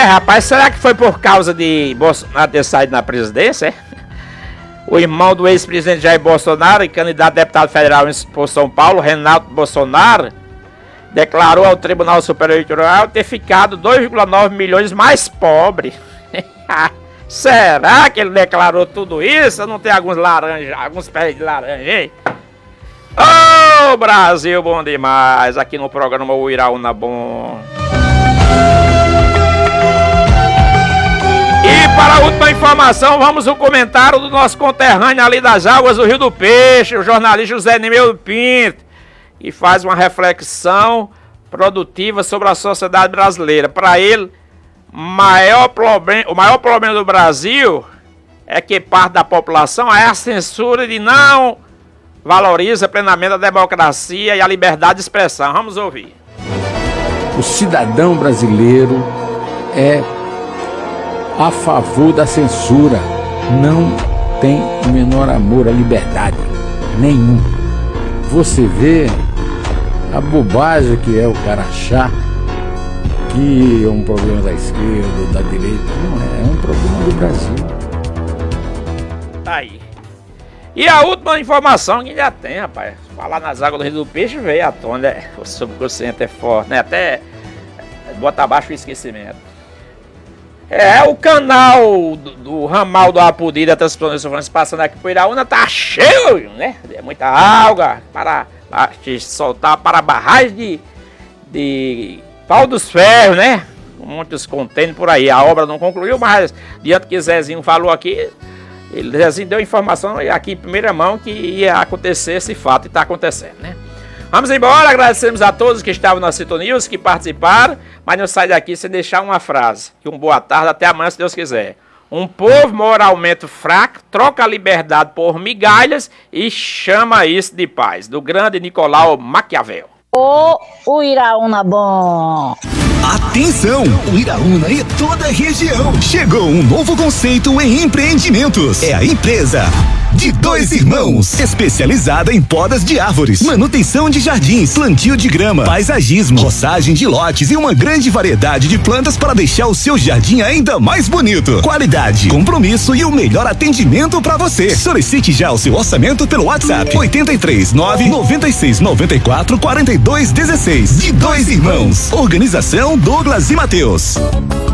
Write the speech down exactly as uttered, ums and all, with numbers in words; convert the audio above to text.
É, rapaz, será que foi por causa de Bolsonaro ter saído na presidência, é? O irmão do ex-presidente Jair Bolsonaro e candidato a deputado federal por São Paulo, Renato Bolsonaro, declarou ao Tribunal Superior Eleitoral ter ficado dois vírgula nove milhões mais pobre. Será que ele declarou tudo isso? Não tem alguns laranjas, alguns pés de laranja, hein? Ô, oh, Brasil, bom demais! Aqui no programa O Iraúna Bom. E para a última informação, vamos ao comentário do nosso conterrâneo ali das águas do Rio do Peixe, o jornalista José Nimeu Pinto, que faz uma reflexão produtiva sobre a sociedade brasileira. Para ele, maior problem, o maior problema do Brasil é que parte da população é a censura de não valoriza plenamente a democracia e a liberdade de expressão. Vamos ouvir. O cidadão brasileiro é a favor da censura, não tem o menor amor à liberdade, nenhum. Você vê a bobagem que é o cara achar que é um problema da esquerda ou da direita. Não é, é um problema do Brasil. Tá aí. E a última informação que já tem, rapaz, falar nas águas do Rio do Peixe veio à tona, né? O subconsciente é forte, né? Até bota abaixo o esquecimento. É, o canal do, do ramal do Apodi da Transplanação passando aqui por Iraúna tá cheio, né? É muita água para, para soltar para barragens de, de Pau dos Ferros, né? Muitos contêineres por aí. A obra não concluiu, mas diante que Zezinho falou aqui, ele Zezinho deu informação aqui em primeira mão que ia acontecer esse fato e está acontecendo, né? Vamos embora, agradecemos a todos que estavam na sintonia, os que participaram, mas não sai daqui sem deixar uma frase. Que um boa tarde, até amanhã, se Deus quiser. Um povo moralmente fraco troca a liberdade por migalhas e chama isso de paz. Do grande Nicolau Maquiavel. Ô, o Iraúna Bom! Atenção! O Iraúna e toda a região. Chegou um novo conceito em empreendimentos. É a empresa de Dois Irmãos, especializada em podas de árvores, manutenção de jardins, plantio de grama, paisagismo, roçagem de lotes e uma grande variedade de plantas para deixar o seu jardim ainda mais bonito. Qualidade, compromisso e o melhor atendimento para você. Solicite já o seu orçamento pelo WhatsApp oito três nove, nove seis nove quatro, quatro dois um seis. De Dois Irmãos. Organização Douglas e Matheus.